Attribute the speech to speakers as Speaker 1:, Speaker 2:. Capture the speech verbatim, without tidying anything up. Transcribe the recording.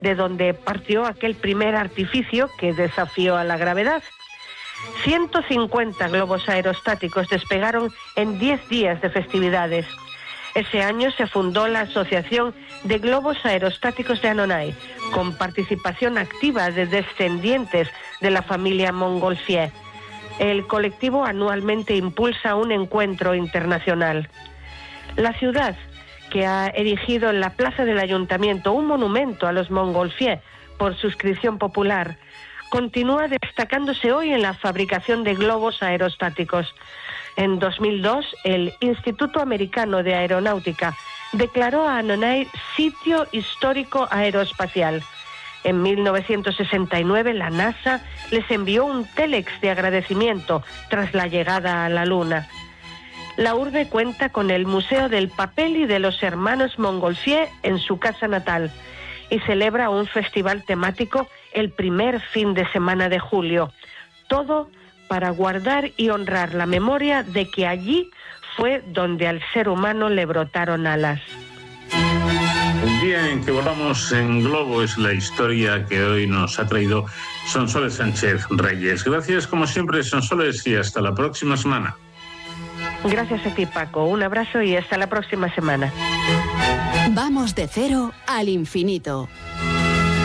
Speaker 1: de donde partió aquel primer artificio que desafió a la gravedad. ciento cincuenta globos aerostáticos despegaron en diez días de festividades. Ese año se fundó la Asociación de Globos Aerostáticos de Annonay, con participación activa de descendientes de la familia Montgolfier. El colectivo anualmente impulsa un encuentro internacional. La ciudad, que ha erigido en la plaza del ayuntamiento un monumento a los Montgolfier por suscripción popular, continúa destacándose hoy en la fabricación de globos aerostáticos. En dos mil dos, el Instituto Americano de Aeronáutica declaró a Annonay sitio histórico aeroespacial. En mil novecientos sesenta y nueve, la NASA les envió un télex de agradecimiento tras la llegada a la Luna. La urbe cuenta con el Museo del Papel y de los Hermanos Montgolfier en su casa natal y celebra un festival temático el primer fin de semana de julio. Todo para guardar y honrar la memoria de que allí fue donde al ser humano le brotaron alas.
Speaker 2: El día en que volamos en globo es la historia que hoy nos ha traído Sonsoles Sánchez Reyes. Gracias como siempre, Sonsoles, y hasta la próxima semana.
Speaker 1: Gracias a ti, Paco. Un abrazo y hasta la próxima semana.
Speaker 3: Vamos de cero al infinito.